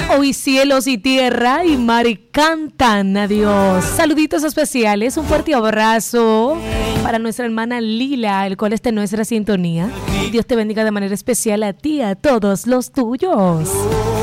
Hoy cielos y tierra y mar cantan a Dios. Saluditos especiales, un fuerte abrazo para nuestra hermana Lila, el cual está en nuestra sintonía. Dios te bendiga de manera especial a ti, a todos los tuyos.